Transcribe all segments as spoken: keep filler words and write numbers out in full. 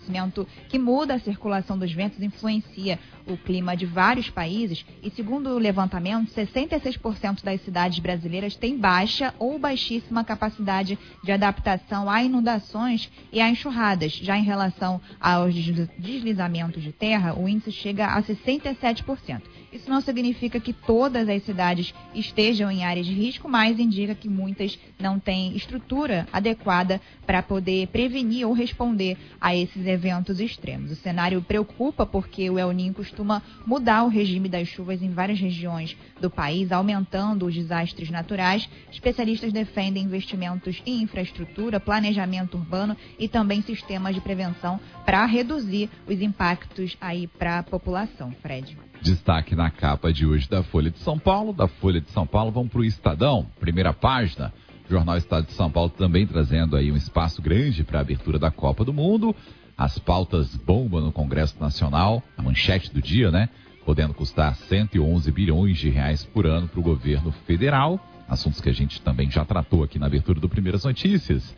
que muda a circulação dos ventos, influencia o clima de vários países e, segundo o levantamento, sessenta e seis por cento das cidades brasileiras têm baixa ou baixíssima capacidade de adaptação a inundações e a enxurradas. Já em relação aos deslizamentos de terra, o índice chega a sessenta e sete por cento. Isso não significa que todas as cidades estejam em áreas de risco, mas indica que muitas não têm estrutura adequada para poder prevenir ou responder a esses eventos extremos. O cenário preocupa porque o El Niño costuma mudar o regime das chuvas em várias regiões do país, aumentando os desastres naturais. Especialistas defendem investimentos em infraestrutura, planejamento urbano e também sistemas de prevenção para reduzir os impactos aí para a população. Fred. Destaque na capa de hoje da Folha de São Paulo. Da Folha de São Paulo, vamos para o Estadão, primeira página. Jornal Estado de São Paulo também trazendo aí um espaço grande para a abertura da Copa do Mundo. As pautas bombam no Congresso Nacional, a manchete do dia, né? Podendo custar cento e onze bilhões de reais por ano para o governo federal. Assuntos que a gente também já tratou aqui na abertura do Primeiras Notícias.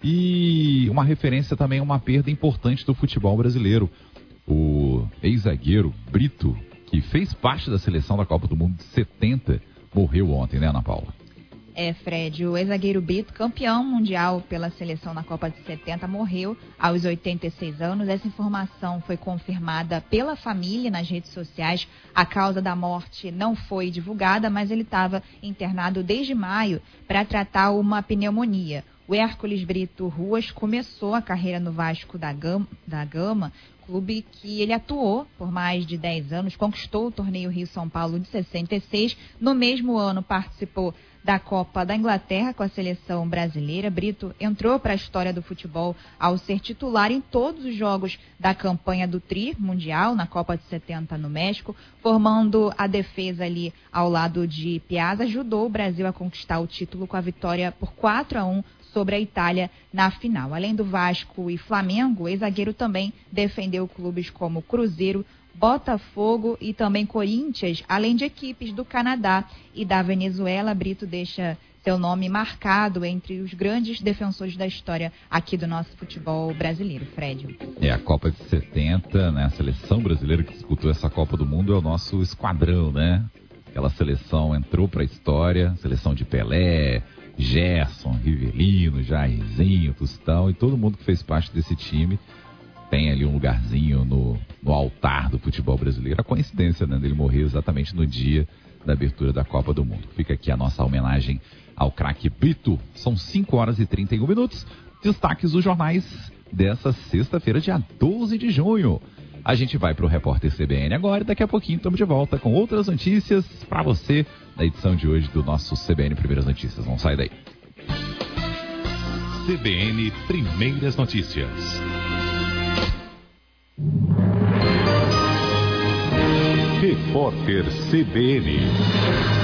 E uma referência também a uma perda importante do futebol brasileiro. O ex-zagueiro Brito, que fez parte da seleção da Copa do Mundo de setenta, morreu ontem, né, Ana Paula? É, Fred, o ex-zagueiro Brito, campeão mundial pela seleção na Copa de setenta, morreu aos oitenta e seis anos. Essa informação foi confirmada pela família nas redes sociais. A causa da morte não foi divulgada, mas ele estava internado desde maio para tratar uma pneumonia. O Hércules Brito Ruas começou a carreira no Vasco da Gama, da Gama, clube que ele atuou por mais de dez anos, conquistou o torneio Rio-São Paulo de sessenta e seis. No mesmo ano participou da Copa da Inglaterra com a seleção brasileira. Brito entrou para a história do futebol ao ser titular em todos os jogos da campanha do Tri Mundial, na Copa de setenta no México, formando a defesa ali ao lado de Piazza. Ajudou o Brasil a conquistar o título com a vitória por quatro a um sobre a Itália na final. Além do Vasco e Flamengo, o ex-zagueiro também defendeu clubes como Cruzeiro, Botafogo e também Corinthians, além de equipes do Canadá e da Venezuela. Brito deixa seu nome marcado entre os grandes defensores da história aqui do nosso futebol brasileiro, Fred. É, a Copa de setenta, né? A seleção brasileira que disputou essa Copa do Mundo é o nosso esquadrão, né? Aquela seleção entrou para a história, seleção de Pelé, Gerson, Rivelino, Jairzinho, Tostão e todo mundo que fez parte desse time tem ali um lugarzinho no, no altar do futebol brasileiro. A coincidência, né, dele morrer exatamente no dia da abertura da Copa do Mundo. Fica aqui a nossa homenagem ao craque Brito. São cinco horas e trinta e um minutos. Destaques dos jornais dessa sexta-feira, dia doze de junho. A gente vai para o Repórter C B N agora e daqui a pouquinho estamos de volta com outras notícias para você na edição de hoje do nosso C B N Primeiras Notícias. Não sai daí. C B N Primeiras Notícias. Repórter C B N.